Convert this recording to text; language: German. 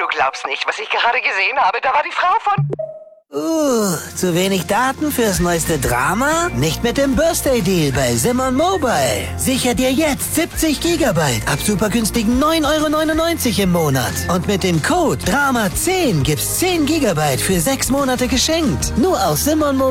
Du glaubst nicht, was ich gerade gesehen habe. Da war die Frau von... Zu wenig Daten fürs neueste Drama? Nicht mit dem Birthday Deal bei Simon Mobile. Sicher dir jetzt 70 Gigabyte ab super günstigen 9,99 € im Monat. Und mit dem Code DRAMA10 gibt's 10 Gigabyte für 6 Monate geschenkt. Nur auf Simon Mobile.